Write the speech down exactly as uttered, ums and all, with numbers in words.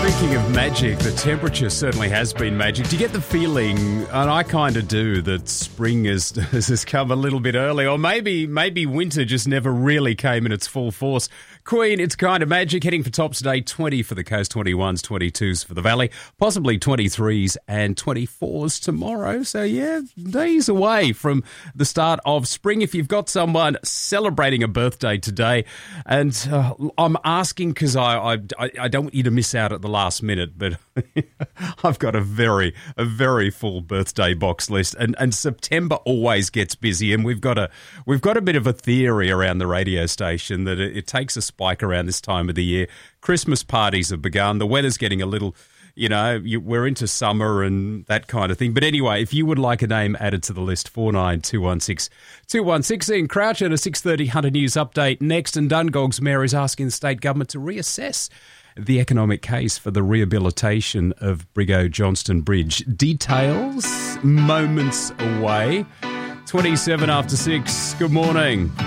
Speaking of magic, the temperature certainly has been magic. Do you get the feeling, and I kind of do, that spring has, has come a little bit early, or maybe maybe winter just never really came in its full force? Queen, it's kind of magic. Heading for tops today, twenty for the coast, twenty-ones, twenty-twos for the valley, possibly twenty-threes and twenty-fours tomorrow. So, yeah, days away from the start of spring. If you've got someone celebrating a birthday today, and uh, I'm asking because I, I, I don't want you to miss out at the last minute, but I've got a very, a very full birthday box list, and, and September always gets busy, and we've got a, we've got a bit of a theory around the radio station that it, it takes a spike around this time of the year. Christmas parties have begun. The weather's getting a little, you know, you, we're into summer and that kind of thing. But anyway, if you would like a name added to the list, four nine two one six two one six. Ian Crouch at a six thirty Hunter News update next, and Dungog's Mayor is asking the state government to reassess the economic case for the rehabilitation of Brigo Johnston Bridge. Details moments away. twenty-seven after six. Good morning.